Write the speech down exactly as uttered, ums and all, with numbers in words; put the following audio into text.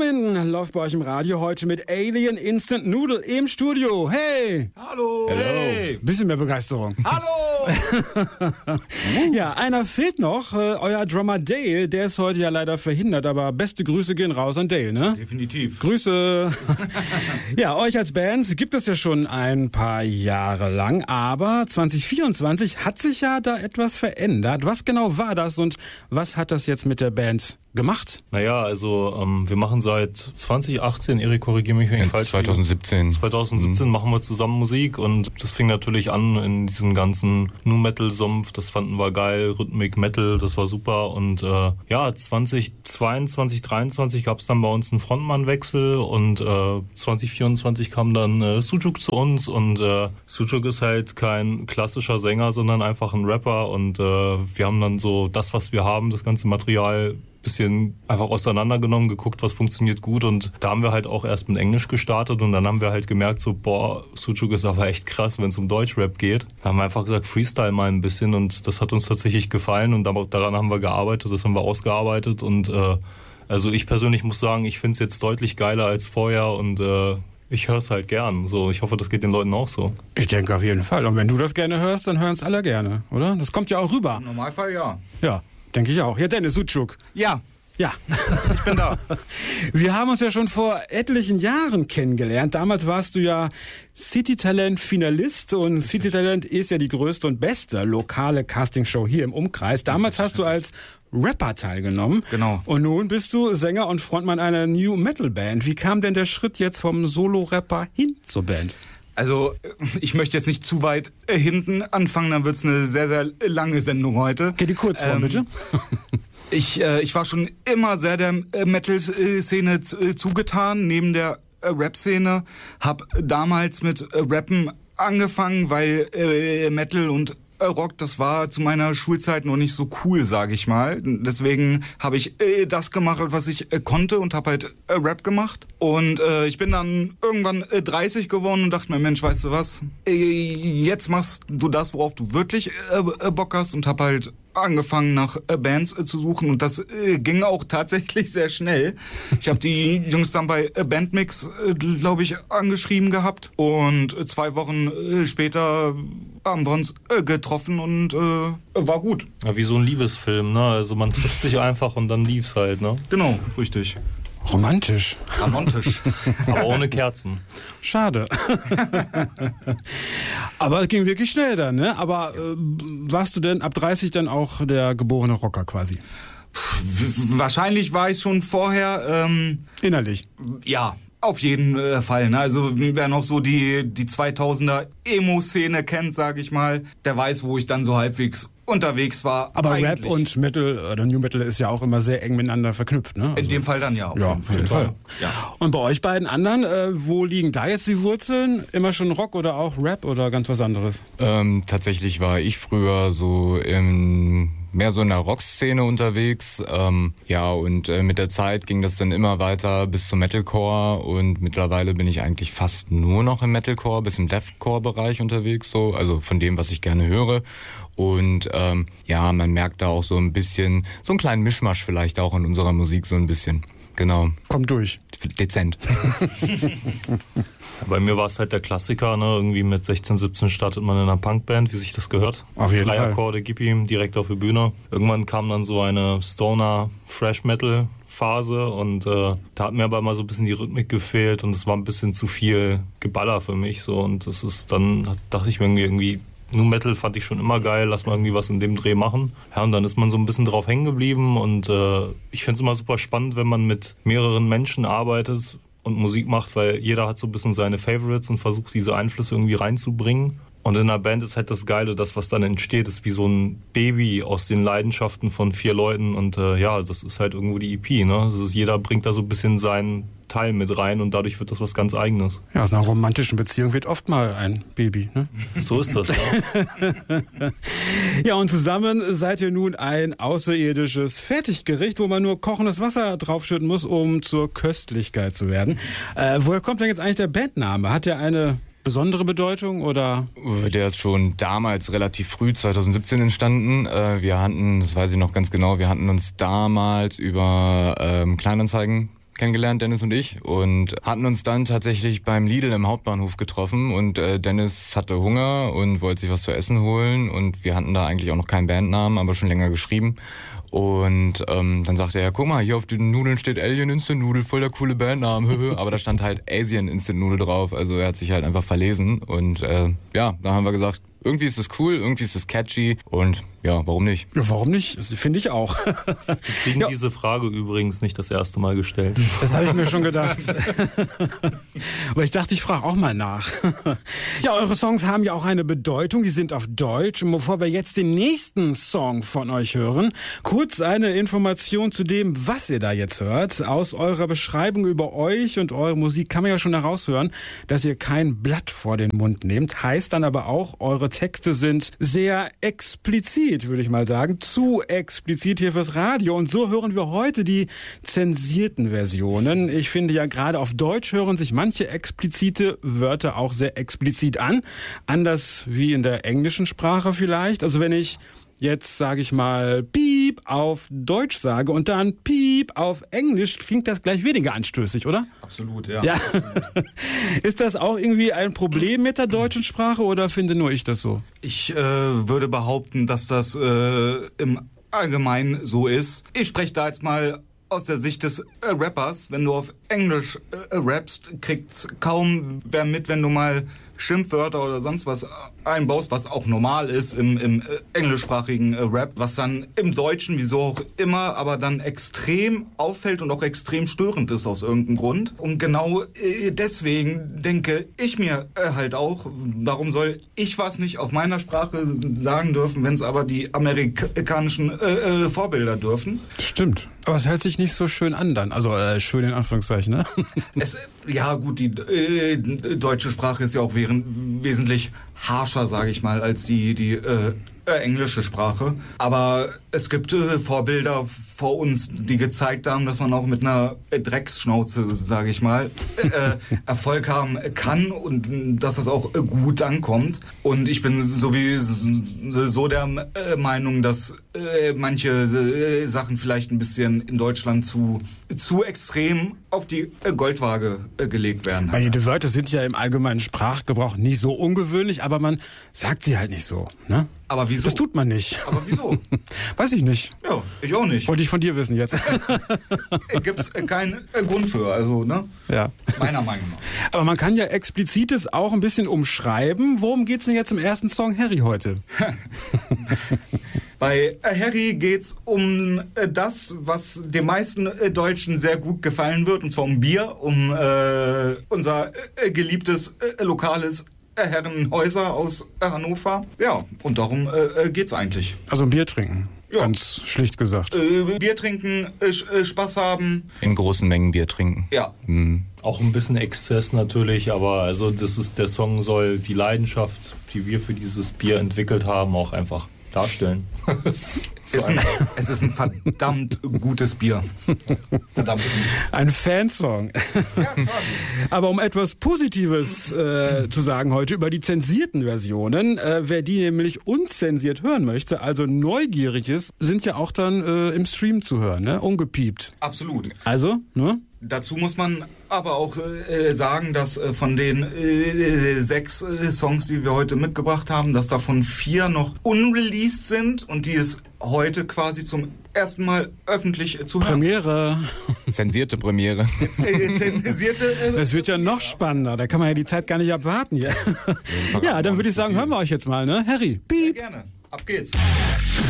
Woman läuft bei euch im Radio heute mit Alien Instant Noodle im Studio. Hey! Hallo! Hey! Bisschen mehr Begeisterung. Hallo! Ja, einer fehlt noch, äh, euer Drummer Dale, der ist heute ja leider verhindert, aber beste Grüße gehen raus an Dale, ne? Definitiv. Grüße! Ja, euch als Band gibt es ja schon ein paar Jahre lang, aber zwanzig vierundzwanzig hat sich ja da etwas verändert. Was genau war das und was hat das jetzt mit der Band gemacht? Naja, also ähm, wir machen seit zwanzig achtzehn, Erik, korrigiere mich, wenn ich falsch bin. zwanzig siebzehn. zwanzig siebzehn mhm. machen wir zusammen Musik und das fing natürlich an in diesem ganzen Nu-Metal-Sumpf. Das fanden wir geil, Rhythmic Metal, das war super. Und äh, ja, zwanzig zweiundzwanzig, dreiundzwanzig gab es dann bei uns einen Frontmannwechsel und äh, zwanzig vierundzwanzig kam dann äh, Sujuk zu uns und äh, Sujuk ist halt kein klassischer Sänger, sondern einfach ein Rapper und äh, wir haben dann so das, was wir haben, das ganze Material bisschen einfach auseinandergenommen, geguckt, was funktioniert gut und da haben wir halt auch erst mit Englisch gestartet und dann haben wir halt gemerkt, so boah, Sujuk ist aber echt krass, wenn es um Deutschrap geht. Da haben wir einfach gesagt, Freestyle mal ein bisschen und das hat uns tatsächlich gefallen und daran haben wir gearbeitet, das haben wir ausgearbeitet und äh, also ich persönlich muss sagen, ich finde es jetzt deutlich geiler als vorher und äh, ich höre es halt gern. So, ich hoffe, das geht den Leuten auch so. Ich denke auf jeden Fall. Und wenn du das gerne hörst, dann hören es alle gerne, oder? Das kommt ja auch rüber. Im Normalfall ja. Ja. Denke ich auch. Ja, Dennis Sujuk. Ja. Ja. Ich bin da. Wir haben uns ja schon vor etlichen Jahren kennengelernt. Damals warst du ja City-Talent-Finalist und City-Talent ist ja die größte und beste lokale Castingshow hier im Umkreis. Damals hast du als Rapper teilgenommen. Genau. Und nun bist du Sänger und Frontmann einer New-Metal-Band. Wie kam denn der Schritt jetzt vom Solo-Rapper hin zur Band? Also, ich möchte jetzt nicht zu weit äh, hinten anfangen, dann wird es eine sehr, sehr lange Sendung heute. Geh die kurz vor, ähm, bitte. ich, äh, ich war schon immer sehr der äh, Metal-Szene äh, zugetan, neben der äh, Rap-Szene. Hab damals mit äh, Rappen angefangen, weil äh, Metal und Rock, das war zu meiner Schulzeit noch nicht so cool, sage ich mal. Deswegen habe ich äh, das gemacht, was ich äh, konnte und habe halt äh, Rap gemacht. Und äh, ich bin dann irgendwann äh, dreißig geworden und dachte mir, Mensch, weißt du was, äh, jetzt machst du das, worauf du wirklich äh, Bock hast und habe halt angefangen nach äh, Bands äh, zu suchen und das äh, ging auch tatsächlich sehr schnell. Ich habe die Jungs dann bei äh, Bandmix, äh, glaube ich, angeschrieben gehabt und äh, zwei Wochen äh, später haben wir uns äh, getroffen und äh, war gut. Ja, wie so ein Liebesfilm, ne? Also man trifft sich einfach und dann lief's halt, ne? Genau, richtig. Romantisch. Romantisch. Aber ohne Kerzen. Schade. Aber es ging wirklich schnell dann, ne? Aber äh, warst du denn ab dreißig dann auch der geborene Rocker quasi? Wahrscheinlich war ich schon vorher. Ähm, Innerlich? Ja. Auf jeden äh, Fall. Ne? Also wer noch so die, die zweitausender Emo-Szene kennt, sage ich mal, der weiß, wo ich dann so halbwegs unterwegs war. Aber eigentlich. Rap und Metal oder New Metal ist ja auch immer sehr eng miteinander verknüpft, ne? Also in dem Fall dann ja. Auf ja, jeden auf jeden Fall. Fall. Ja. Und bei euch beiden anderen, äh, wo liegen da jetzt die Wurzeln? Immer schon Rock oder auch Rap oder ganz was anderes? Ähm, tatsächlich war ich früher so im mehr so in der Rockszene unterwegs. Ähm, ja, und äh, mit der Zeit ging das dann immer weiter bis zum Metalcore und mittlerweile bin ich eigentlich fast nur noch im Metalcore, bis im Deathcore-Bereich unterwegs, so, also von dem, was ich gerne höre. Und ähm, ja, man merkt da auch so ein bisschen, so einen kleinen Mischmasch vielleicht auch in unserer Musik so ein bisschen. Genau. Kommt durch. Dezent. Bei mir war es halt der Klassiker, ne? Irgendwie mit sechzehn, siebzehn startet man in einer Punkband, wie sich das gehört. Auf jeden Drei Fall. Akkorde, gib ihm, direkt auf die Bühne. Irgendwann kam dann so eine Stoner Fresh Metal Phase und äh, da hat mir aber immer so ein bisschen die Rhythmik gefehlt und es war ein bisschen zu viel Geballer für mich so und das ist dann, dachte ich mir irgendwie, irgendwie Nu Metal fand ich schon immer geil, lass mal irgendwie was in dem Dreh machen. Ja, und dann ist man so ein bisschen drauf hängen geblieben und äh, ich finde es immer super spannend, wenn man mit mehreren Menschen arbeitet und Musik macht, weil jeder hat so ein bisschen seine Favorites und versucht, diese Einflüsse irgendwie reinzubringen. Und in einer Band ist halt das Geile, das, was dann entsteht, ist wie so ein Baby aus den Leidenschaften von vier Leuten und äh, ja, das ist halt irgendwo die E P, ne? Das ist, jeder bringt da so ein bisschen seinen Teil mit rein und dadurch wird das was ganz Eigenes. Ja, aus einer romantischen Beziehung wird oft mal ein Baby, ne? So ist das, ja. Ja, und zusammen seid ihr nun ein außerirdisches Fertiggericht, wo man nur kochendes Wasser draufschütten muss, um zur Köstlichkeit zu werden. Äh, woher kommt denn jetzt eigentlich der Bandname? Hat der eine besondere Bedeutung oder? Der ist schon damals relativ früh, zwanzig siebzehn entstanden. Wir hatten, das weiß ich noch ganz genau, wir hatten uns damals über ähm, Kleinanzeigen kennengelernt, Dennis und ich, und hatten uns dann tatsächlich beim Lidl im Hauptbahnhof getroffen und äh, Dennis hatte Hunger und wollte sich was zu essen holen und wir hatten da eigentlich auch noch keinen Bandnamen, aber schon länger geschrieben. Und ähm, dann sagte er, guck mal, hier auf den Nudeln steht Alien Instant Noodle, voll der coole Bandname. Aber da stand halt Asian Instant Noodle drauf. Also er hat sich halt einfach verlesen. Und äh, ja, da haben wir gesagt, irgendwie ist das cool, irgendwie ist das catchy und ja, warum nicht? Ja, warum nicht? Das finde ich auch. Wir kriegen ja. diese Frage übrigens nicht das erste Mal gestellt. Das habe ich mir schon gedacht. Aber ich dachte, ich frage auch mal nach. Ja, eure Songs haben ja auch eine Bedeutung, die sind auf Deutsch. Und bevor wir jetzt den nächsten Song von euch hören, kurz eine Information zu dem, was ihr da jetzt hört. Aus eurer Beschreibung über euch und eure Musik kann man ja schon heraushören, dass ihr kein Blatt vor den Mund nehmt. Heißt dann aber auch, eure Texte sind sehr explizit, würde ich mal sagen. Zu explizit hier fürs Radio. Und so hören wir heute die zensierten Versionen. Ich finde ja, gerade auf Deutsch hören sich manche explizite Wörter auch sehr explizit an. Anders wie in der englischen Sprache vielleicht. Also wenn ich jetzt, sage ich mal, Piep auf Deutsch sage und dann Piep auf Englisch, klingt das gleich weniger anstößig, oder? Absolut, ja. ja. Absolut. Ist das auch irgendwie ein Problem mit der deutschen Sprache oder finde nur ich das so? Ich äh, würde behaupten, dass das äh, im Allgemeinen so ist. Ich spreche da jetzt mal aus der Sicht des äh, Rappers. Wenn du auf Englisch äh, rappst, kriegt's kaum wer mit, wenn du mal Schimpfwörter oder sonst was einbaust, was auch normal ist im, im äh, englischsprachigen äh, Rap, was dann im Deutschen, wieso auch immer, aber dann extrem auffällt und auch extrem störend ist aus irgendeinem Grund. Und genau äh, deswegen denke ich mir äh, halt auch, warum soll ich was nicht auf meiner Sprache sagen dürfen, wenn es aber die amerikanischen äh, äh, Vorbilder dürfen? Stimmt. Aber es hört sich nicht so schön an dann. Also äh, schön in Anführungszeichen, ne? Es, ja gut, die äh, deutsche Sprache ist ja auch während, wesentlich harscher, sage ich mal, als die, die äh, äh, englische Sprache. Aber es gibt äh, Vorbilder vor uns, die gezeigt haben, dass man auch mit einer äh, Drecksschnauze, sage ich mal, äh, Erfolg haben kann und dass das auch äh, gut ankommt. Und ich bin sowieso der äh, Meinung, dass äh, manche äh, Sachen vielleicht ein bisschen in Deutschland zu, zu extrem auf die äh, Goldwaage äh, gelegt werden. Weil die Wörter sind ja im allgemeinen Sprachgebrauch nicht so ungewöhnlich, aber man sagt sie halt nicht so, ne? Aber wieso? Das tut man nicht. Aber wieso? Weiß ich nicht. Ja, ich auch nicht. Wollte ich von dir wissen jetzt. Gibt's keinen Grund für, also, ne? Ja. Meiner Meinung nach. Aber man kann ja Explizites auch ein bisschen umschreiben. Worum geht's denn jetzt im ersten Song Harry heute? Bei Harry geht's um das, was den meisten Deutschen sehr gut gefallen wird, und zwar um Bier, um äh, unser äh, geliebtes äh, lokales Herrenhäuser aus Hannover. Ja, und darum äh, geht's eigentlich. Also ein Bier trinken. Ja. Ganz schlicht gesagt. Äh, Bier trinken, äh, Spaß haben. In großen Mengen Bier trinken. Ja. Mhm. Auch ein bisschen Exzess natürlich, aber also das ist, der Song soll die Leidenschaft, die wir für dieses Bier entwickelt haben, auch einfach darstellen. es, ist ein, es ist ein verdammt gutes Bier. Verdammt gut. Ein Fansong. Ja, quasi. Aber um etwas Positives äh, zu sagen heute über die zensierten Versionen, äh, wer die nämlich unzensiert hören möchte, also neugierig ist, sind ja auch dann äh, im Stream zu hören, ne? Ungepiept. Absolut. Also, ne? Dazu muss man aber auch äh, sagen, dass äh, von den äh, sechs äh, Songs, die wir heute mitgebracht haben, dass davon vier noch unreleased sind und die es heute quasi zum ersten Mal öffentlich äh, zu hören. Premiere. Zensierte Premiere. Äh, zensierte. Äh, Das wird ja noch spannender. Da kann man ja die Zeit gar nicht abwarten hier. Ja, dann würde ich sagen, hören wir euch jetzt mal, ne? Harry, piep. Sehr gerne. Ab geht's.